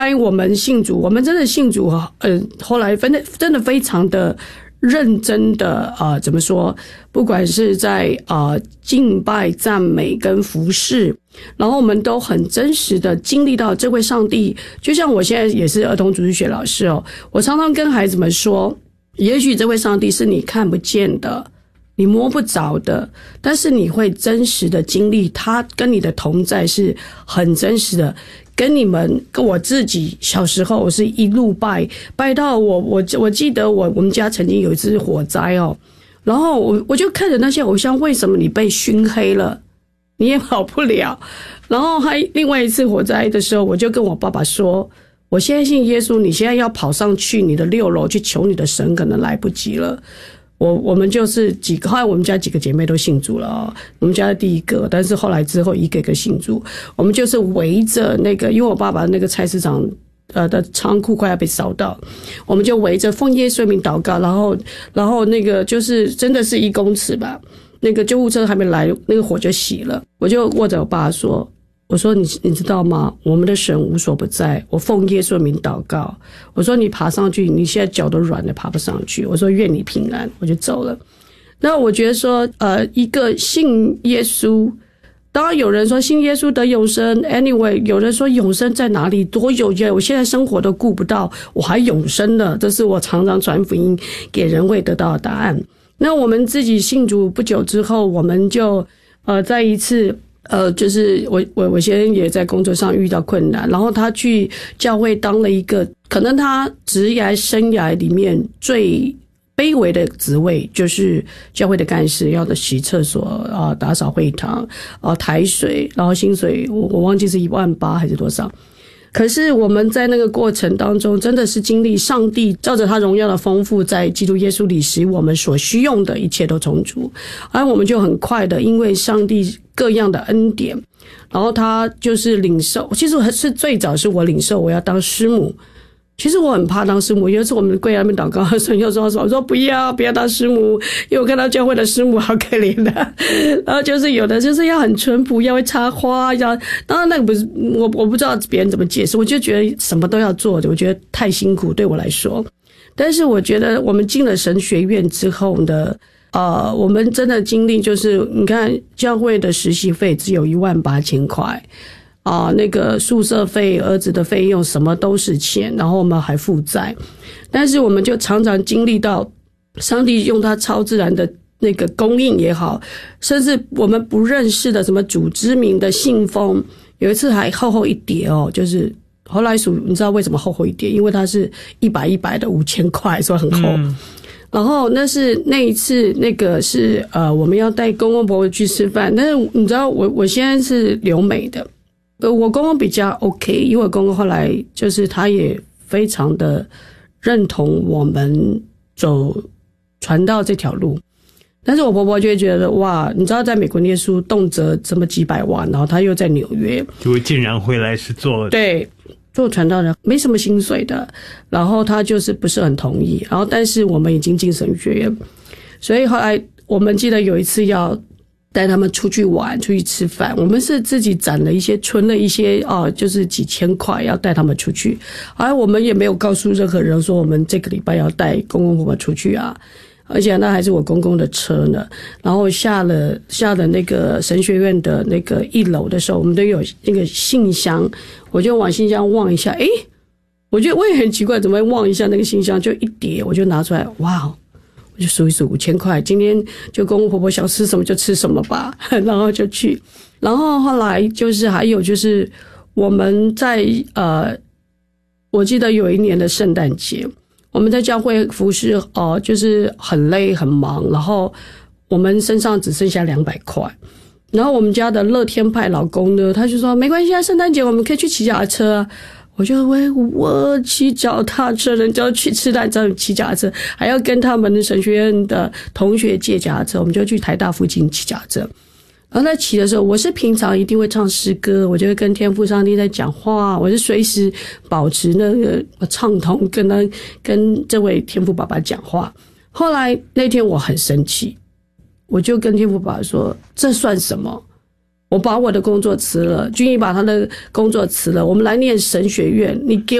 我们信主，我们真的信主，后来真的非常的认真的怎么说？不管是在敬拜、赞美跟服侍，然后我们都很真实的经历到这位上帝。就像我现在也是儿童主日学老师哦，我常常跟孩子们说，也许这位上帝是你看不见的，你摸不着的，但是你会真实的经历他跟你的同在，是很真实的。跟我自己小时候，我是一路拜到我记得我们家曾经有一次火灾哦，然后我就看着那些偶像，为什么你被熏黑了，你也跑不了？然后还另外一次火灾的时候，我就跟我爸爸说，我现在信耶稣，你现在要跑上去你的6楼去求你的神，可能来不及了。我们就是后来我们家几个姐妹都信主了哦，我们家的第一个，但是后来之后一个一个信主，我们就是围着那个，因为我爸爸那个菜市场的仓库快要被烧到，我们就围着奉耶稣名祷告，然后那个就是真的是1公尺吧，那个救护车还没来，那个火就熄了，我就握着我爸说。我说你知道吗？我们的神无所不在。我奉耶稣名祷告。我说你爬上去，你现在脚都软了，爬不上去。我说愿你平安，我就走了。那我觉得说，一个信耶稣，当然有人说信耶稣得永生 ，anyway， 有人说永生在哪里？多有缘，我现在生活都顾不到，我还永生呢？这是我常常传福音给人会得到的答案。那我们自己信主不久之后，我们就在一次。就是我先生也在工作上遇到困难，然后他去教会当了一个可能他职业生涯里面最卑微的职位，就是教会的干事，要的洗厕所打扫会堂抬水，然后薪水我忘记是18000还是多少。可是我们在那个过程当中，真的是经历上帝照着他荣耀的丰富，在基督耶稣里使我们所需用的一切都充足，而我们就很快的因为上帝各样的恩典，然后他就是领受，其实是最早是我领受我要当师母。其实我很怕当师母，有一次我们跪在那边祷告，神就说我说不要当师母，因为我看到教会的师母好可怜的，然后就是有的就是要很淳朴，要会插花，当然那个不是我不知道别人怎么解释，我就觉得什么都要做，我觉得太辛苦对我来说。但是我觉得我们进了神学院之后呢，我们真的经历就是你看教会的实习费只有18000块。那个宿舍费、儿子的费用什么都是钱，然后我们还负债，但是我们就常常经历到上帝用他超自然的那个供应也好，甚至我们不认识的什么主知名的信封，有一次还厚厚一叠哦，就是后来你知道为什么厚厚一叠？因为它是100的5000块，所以很厚。然后那一次那个是我们要带公公婆婆去吃饭，但是你知道我现在是留美的。我公公比较 OK， 因为我公公后来就是他也非常的认同我们走传道这条路，但是我婆婆就会觉得哇，你知道在美国念书动辄这么几百万，然后他又在纽约， 就竟然回来是做传道人没什么薪水的，然后他就是不是很同意，然后但是我们已经进神学院，所以后来我们记得有一次要带他们出去玩，出去吃饭，我们是自己攒了一些，存了一些就是几千块要带他们出去，而我们也没有告诉任何人说我们这个礼拜要带公公婆婆出去啊，而且那还是我公公的车呢。然后下了那个神学院的那个1楼的时候，我们都有那个信箱，我就往信箱望一下，我觉得我也很奇怪，怎么会望一下那个信箱就一叠，我就拿出来，哇，我就数一数5000块，今天就公公婆婆想吃什么就吃什么吧，然后就去。然后后来就是还有就是我们在我记得有一年的圣诞节，我们在教会服侍就是很累很忙，然后我们身上只剩下200块。然后我们家的乐天派老公呢，他就说没关系啊，圣诞节我们可以去骑脚踏车啊。我就我骑脚踏车，人家去吃蛋找你骑脚踏车，还要跟他们的神学院的同学借脚踏车，我们就去台大附近骑脚踏车。然后在骑的时候，我是平常一定会唱诗歌，我就会跟天父上帝在讲话，我是随时保持那个畅通，跟这位天父爸爸讲话。后来那天我很生气，我就跟天父爸爸说：“这算什么？ 我把我的工作辞了，君怡把他的工作辞了，我们来念神学院，你给